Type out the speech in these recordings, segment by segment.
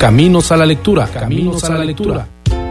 Caminos a la lectura. Caminos a la lectura.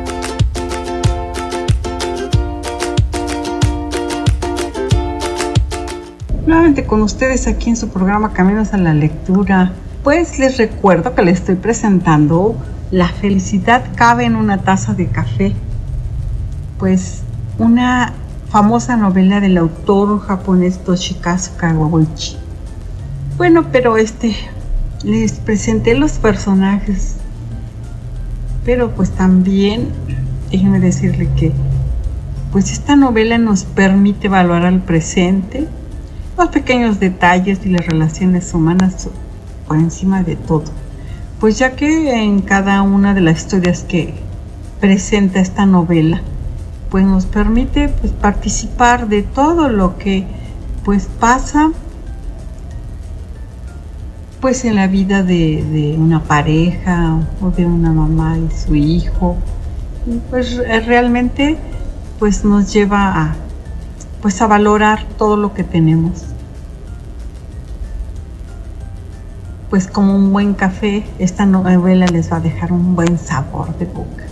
Nuevamente con ustedes aquí en su programa Caminos a la Lectura. Pues les recuerdo que les estoy presentando La felicidad cabe en una taza de café. Pues una famosa novela del autor japonés Toshikazu Kawaguchi. Bueno, pero les presenté los personajes. Pero pues también déjenme decirle que pues esta novela nos permite valorar el presente, los pequeños detalles y las relaciones humanas por encima de todo. Pues ya que en cada una de las historias que presenta esta novela, pues nos permite pues participar de todo lo que pues pasa pues en la vida de una pareja o de una mamá y su hijo. Y pues realmente pues nos lleva a valorar todo lo que tenemos. Pues como un buen café, esta novela les va a dejar un buen sabor de boca.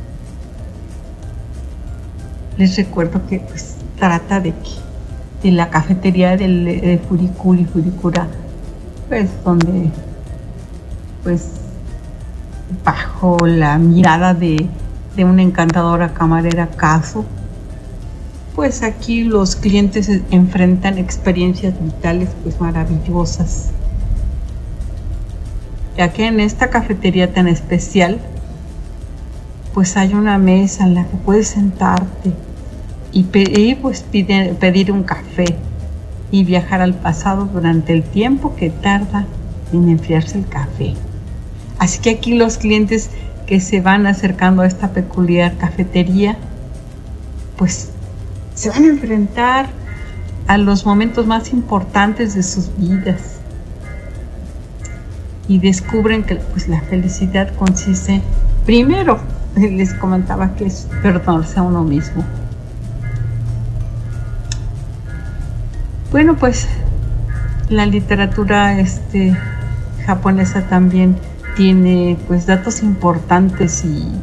Les recuerdo que pues trata de la cafetería de Furikura, pues donde pues bajo la mirada de una encantadora camarera Kazu, pues aquí los clientes enfrentan experiencias vitales pues maravillosas, ya que en esta cafetería tan especial pues hay una mesa en la que puedes sentarte y pedir un café y viajar al pasado durante el tiempo que tarda en enfriarse el café. Así que aquí los clientes que se van acercando a esta peculiar cafetería pues se van a enfrentar a los momentos más importantes de sus vidas y descubren que pues la felicidad consiste, primero les comentaba, que es perdonarse a uno mismo. Bueno, pues la literatura japonesa también tiene pues datos importantes y